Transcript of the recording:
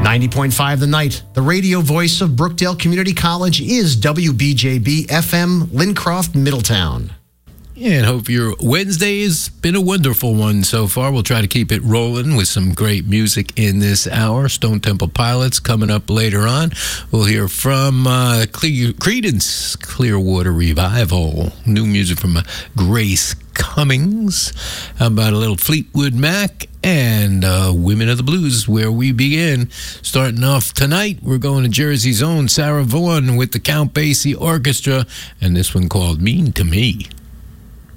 90.5 The Night, the radio voice of Brookdale Community College, is WBJB FM, Lincroft, Middletown. And hope your Wednesday has been a wonderful one so far. We'll try to keep it rolling with some great music in this hour. Stone Temple Pilots coming up later on. We'll hear from Creedence Clearwater Revival. New music from Grace Cummings. How about a little Fleetwood Mac and Women of the Blues, where we begin. Starting off tonight, we're going to Jersey's own Sarah Vaughan with the Count Basie Orchestra, and this one called Mean to Me.